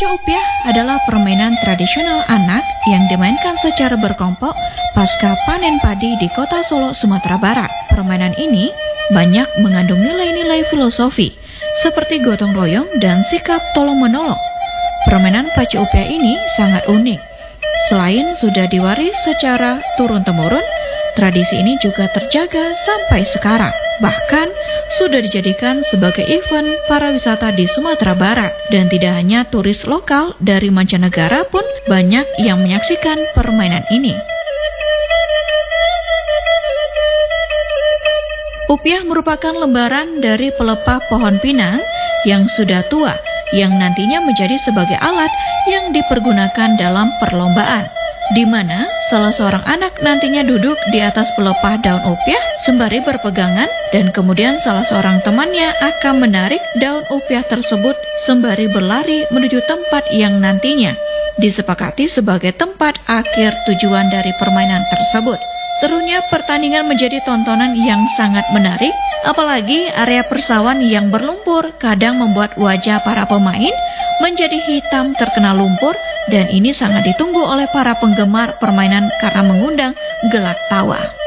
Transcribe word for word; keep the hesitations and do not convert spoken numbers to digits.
Pacu Upiah adalah permainan tradisional anak yang dimainkan secara berkelompok pasca panen padi di kota Solo, Sumatera Barat. Permainan ini banyak mengandung nilai-nilai filosofi seperti gotong royong dan sikap tolong-menolong. Permainan Pacu Upiah ini sangat unik. Selain sudah diwaris secara turun-temurun, tradisi ini juga terjaga sampai sekarang. Bahkan sudah dijadikan sebagai event para wisata di Sumatera Barat. Dan tidak hanya turis lokal, dari mancanegara pun banyak yang menyaksikan permainan ini. Upiah merupakan lembaran dari pelepah pohon pinang yang sudah tua, yang nantinya menjadi sebagai alat yang dipergunakan dalam perlombaan, di mana salah seorang anak nantinya duduk di atas pelepah daun upiah sembari berpegangan, dan kemudian salah seorang temannya akan menarik daun upiah tersebut sembari berlari menuju tempat yang nantinya disepakati sebagai tempat akhir tujuan dari permainan tersebut. Serunya pertandingan menjadi tontonan yang sangat menarik, apalagi area persawahan yang berlumpur kadang membuat wajah para pemain menjadi hitam terkena lumpur, dan ini sangat ditunggu oleh para penggemar permainan karena mengundang gelak tawa.